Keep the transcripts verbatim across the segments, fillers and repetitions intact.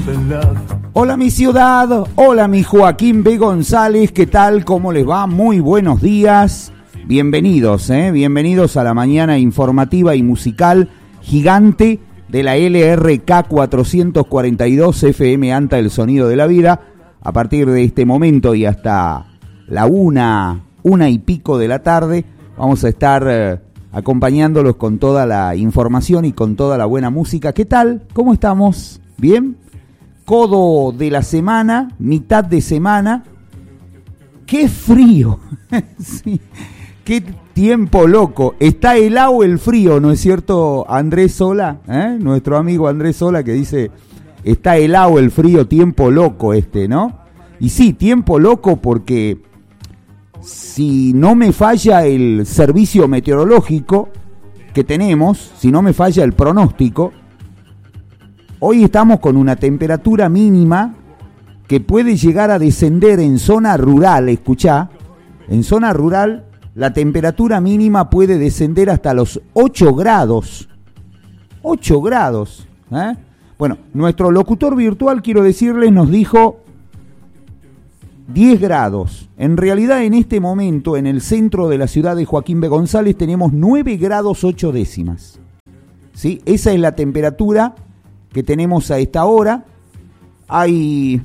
Hola mi ciudad, hola mi Joaquín B. González, ¿qué tal? ¿Cómo les va? Muy buenos días, bienvenidos, ¿eh? bienvenidos a la mañana informativa y musical gigante de la L R K cuatrocientos cuarenta y dos F M Anta, el sonido de la vida. A partir de este momento y hasta la una, una y pico de la tarde, vamos a estar eh, acompañándolos con toda la información y con toda la buena música. ¿Qué tal? ¿Cómo estamos? ¿Bien? Codo de la semana, mitad de semana. ¡Qué frío! Sí, ¡qué tiempo loco! Está helado el frío, ¿no es cierto, Andrés Sola? ¿Eh? Nuestro amigo Andrés Sola que dice, está helado el frío, tiempo loco este, ¿no? Y sí, tiempo loco porque si no me falla el servicio meteorológico que tenemos, si no me falla el pronóstico, hoy estamos con una temperatura mínima que puede llegar a descender en zona rural, escuchá, en zona rural la temperatura mínima puede descender hasta los ocho grados, ocho grados, ¿eh? Bueno, nuestro locutor virtual, quiero decirles, nos dijo diez grados. En realidad, en este momento, en el centro de la ciudad de Joaquín B. González, tenemos nueve grados ocho décimas. ¿Sí? Esa es la temperatura que tenemos a esta hora. Hay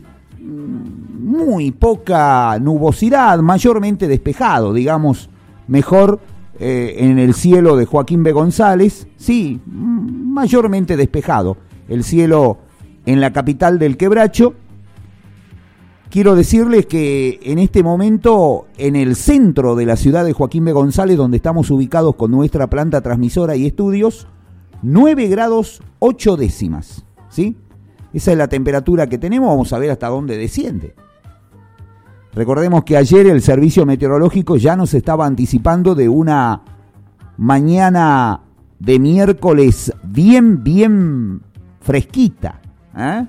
muy poca nubosidad, mayormente despejado, digamos, mejor eh, en el cielo de Joaquín B. González. Sí, mayormente despejado el cielo en la capital del Quebracho. Quiero decirles que en este momento, en el centro de la ciudad de Joaquín B. González, donde estamos ubicados con nuestra planta transmisora y estudios, nueve grados ocho décimas, ¿sí? Esa es la temperatura que tenemos, vamos a ver hasta dónde desciende. Recordemos que ayer el servicio meteorológico ya nos estaba anticipando de una mañana de miércoles bien, bien fresquita, ¿eh?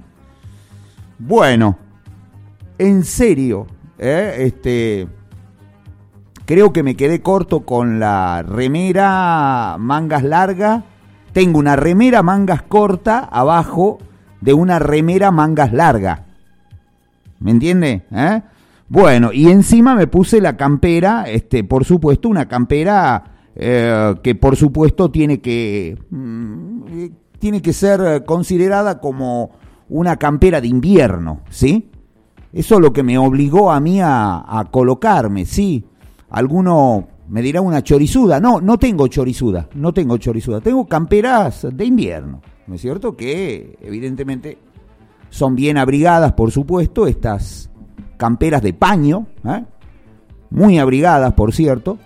Bueno, en serio, ¿eh? este, creo que me quedé corto con la remera mangas largas. Tengo una remera mangas corta abajo de una remera mangas larga. ¿Me entiende? ¿Eh? Bueno, y encima me puse la campera, este, por supuesto, una campera eh, que por supuesto tiene que, mm, tiene que ser considerada como una campera de invierno, ¿sí? Eso es lo que me obligó a mí a, a colocarme, sí. Alguno me dirá una chorizuda. No, no tengo chorizuda, no tengo chorizuda. Tengo camperas de invierno, ¿no es cierto? Que evidentemente son bien abrigadas, por supuesto, estas camperas de paño, ¿eh? Muy abrigadas, por cierto,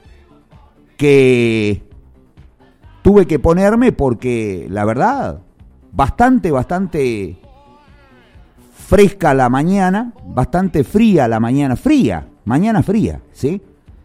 que tuve que ponerme porque, la verdad, bastante, bastante fresca la mañana, bastante fría la mañana, fría, mañana fría, ¿sí?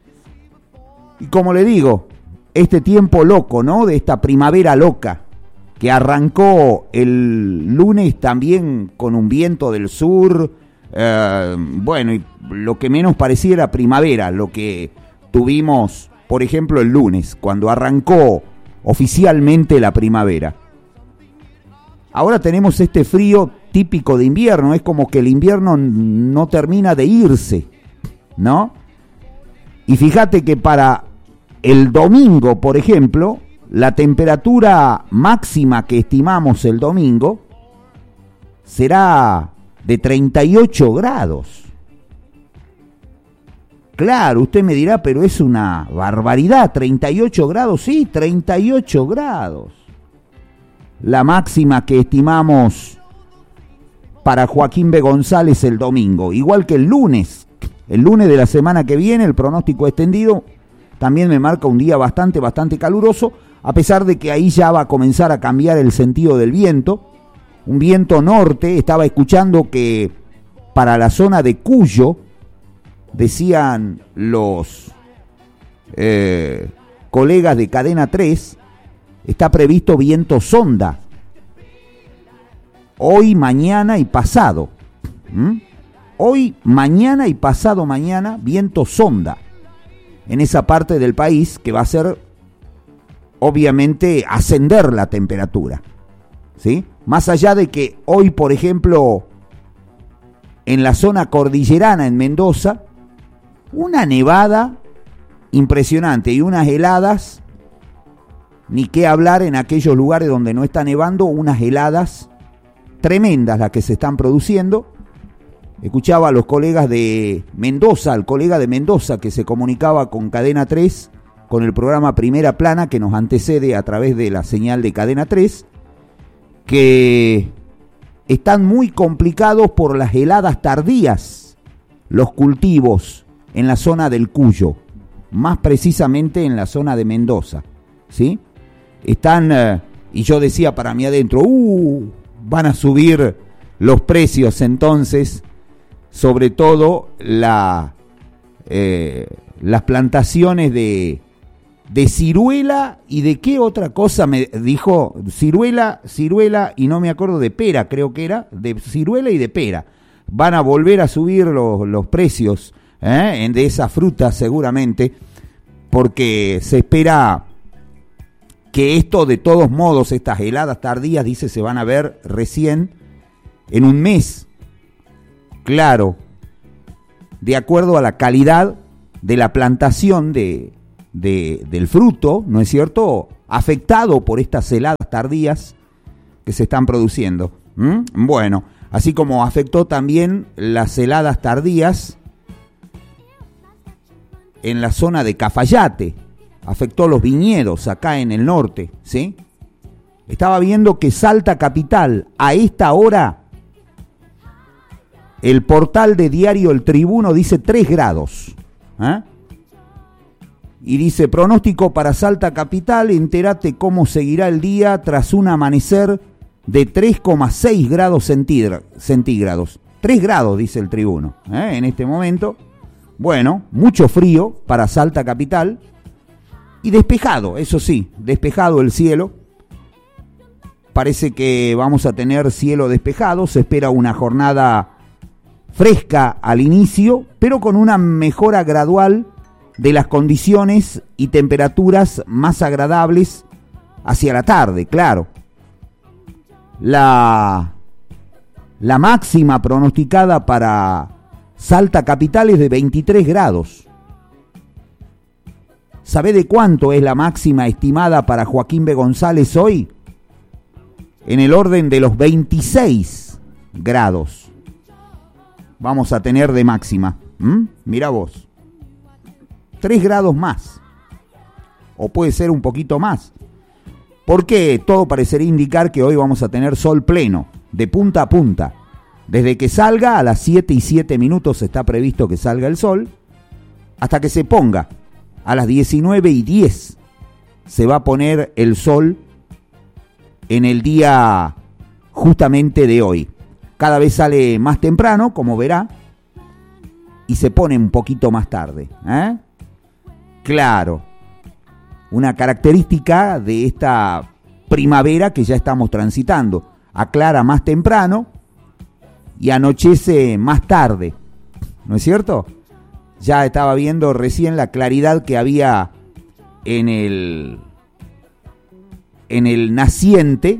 Y como le digo, este tiempo loco, ¿no? De esta primavera loca, que arrancó el lunes también con un viento del sur, eh, bueno, y lo que menos parecía era primavera, lo que tuvimos, por ejemplo, el lunes, cuando arrancó oficialmente la primavera. Ahora tenemos este frío típico de invierno, es como que el invierno no termina de irse, ¿no? Y fíjate que para el domingo, por ejemplo, la temperatura máxima que estimamos el domingo será de treinta y ocho grados. Claro, usted me dirá, pero es una barbaridad, treinta y ocho grados, sí, treinta y ocho grados. La máxima que estimamos para Joaquín B. González el domingo, igual que el lunes. El lunes de la semana que viene, el pronóstico extendido también me marca un día bastante, bastante caluroso, a pesar de que ahí ya va a comenzar a cambiar el sentido del viento. Un viento norte, estaba escuchando que para la zona de Cuyo, decían los eh, colegas de Cadena tres, está previsto viento sonda. Hoy, mañana y pasado. ¿Mm? Hoy, mañana y pasado mañana, viento sonda en esa parte del país que va a hacer, obviamente, ascender la temperatura, ¿sí? Más allá de que hoy, por ejemplo, en la zona cordillerana en Mendoza, una nevada impresionante y unas heladas, ni qué hablar en aquellos lugares donde no está nevando, unas heladas tremendas las que se están produciendo. Escuchaba a los colegas de Mendoza, al colega de Mendoza que se comunicaba con Cadena tres, con el programa Primera Plana que nos antecede a través de la señal de Cadena tres, que están muy complicados por las heladas tardías los cultivos en la zona del Cuyo, más precisamente en la zona de Mendoza, ¿sí? Están, eh, y yo decía para mí adentro, uh, van a subir los precios entonces, sobre todo la, eh, las plantaciones de, de ciruela y de qué otra cosa me dijo, ciruela, ciruela y no me acuerdo de pera, creo que era, de ciruela y de pera. Van a volver a subir los, los precios ¿eh? de esa fruta seguramente, porque se espera que esto de todos modos, estas heladas tardías, dice, se van a ver recién en un mes. Claro, de acuerdo a la calidad de la plantación de, de, del fruto, ¿no es cierto?, afectado por estas heladas tardías que se están produciendo. ¿Mm? Bueno, así como afectó también las heladas tardías en la zona de Cafayate, afectó los viñedos acá en el norte, ¿sí? Estaba viendo que Salta Capital, a esta hora, el portal de diario El Tribuno dice tres grados. ¿eh? Y dice, pronóstico para Salta Capital, entérate cómo seguirá el día tras un amanecer de tres coma seis grados centígrados. tres grados, dice El Tribuno, ¿eh? en este momento. Bueno, mucho frío para Salta Capital. Y despejado, eso sí, despejado el cielo. Parece que vamos a tener cielo despejado. Se espera una jornada fresca al inicio, pero con una mejora gradual de las condiciones y temperaturas más agradables hacia la tarde, claro. La, la máxima pronosticada para Salta Capital es de veintitrés grados. ¿Sabe de cuánto es la máxima estimada para Joaquín B. González hoy? En el orden de los veintiséis grados. Vamos a tener de máxima. ¿Mm? Mira vos. tres grados más. O puede ser un poquito más. Porque todo parecería indicar que hoy vamos a tener sol pleno, de punta a punta. Desde que salga, a las siete y siete minutos está previsto que salga el sol, hasta que se ponga. A las diecinueve y diez se va a poner el sol en el día justamente de hoy. Cada vez sale más temprano, como verá, y se pone un poquito más tarde. ¿eh? Claro, una característica de esta primavera que ya estamos transitando. Aclara más temprano y anochece más tarde, ¿no es cierto? Ya estaba viendo recién la claridad que había en el, en el naciente.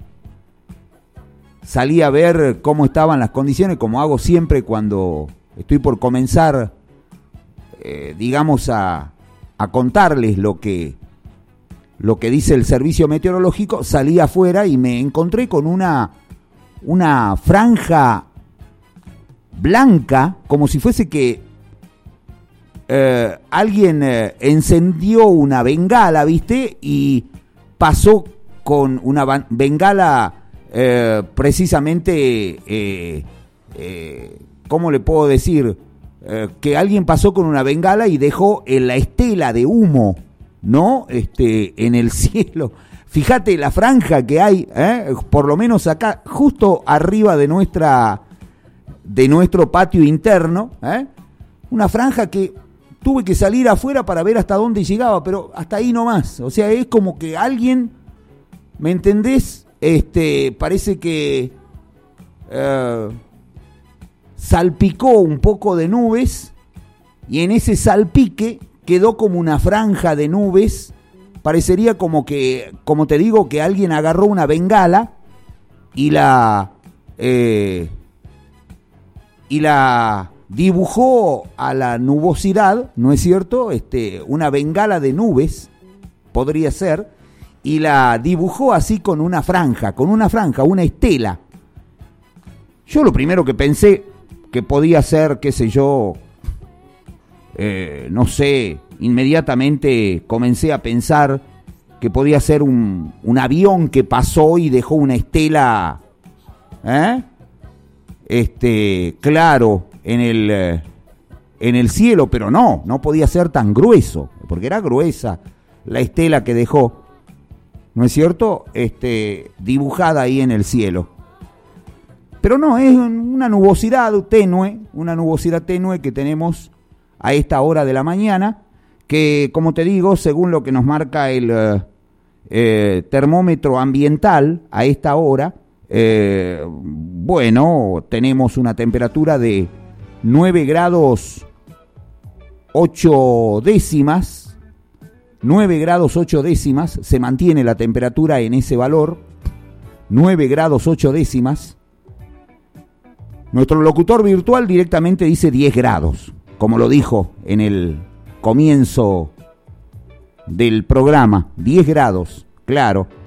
Salí a ver cómo estaban las condiciones, como hago siempre cuando estoy por comenzar, eh, digamos, a, a contarles lo que, lo que dice el servicio meteorológico. Salí afuera y me encontré con una, una franja blanca, como si fuese que Eh, alguien eh, encendió una bengala, ¿viste? Y pasó con una ban- bengala eh, precisamente, eh, eh, ¿cómo le puedo decir? Eh, que alguien pasó con una bengala y dejó en la estela de humo, ¿no? Este, en el cielo. Fíjate la franja que hay, ¿eh? por lo menos acá, justo arriba de nuestra, de nuestro patio interno, ¿eh? Una franja que tuve que salir afuera para ver hasta dónde llegaba, pero hasta ahí nomás. O sea, es como que alguien, ¿me entendés? Este, parece que eh, salpicó un poco de nubes y en ese salpique quedó como una franja de nubes. Parecería como que, como te digo, que alguien agarró una bengala y la... Eh, y la dibujó a la nubosidad, ¿no es cierto? Este, una bengala de nubes, podría ser, y la dibujó así con una franja, con una franja, una estela. Yo lo primero que pensé que podía ser, qué sé yo, eh, no sé, inmediatamente comencé a pensar que podía ser un, un avión que pasó y dejó una estela, ¿eh? Este, claro, en el, eh, en el cielo, pero no, no podía ser tan grueso, porque era gruesa la estela que dejó, ¿no es cierto? Este, dibujada ahí en el cielo. Pero no, es una nubosidad tenue, una nubosidad tenue que tenemos a esta hora de la mañana, que, como te digo, según lo que nos marca el eh, eh, termómetro ambiental a esta hora, eh, bueno, tenemos una temperatura de nueve grados ocho décimas, nueve grados ocho décimas, se mantiene la temperatura en ese valor, nueve grados ocho décimas. Nuestro locutor virtual directamente dice diez grados, como lo dijo en el comienzo del programa, diez grados, claro.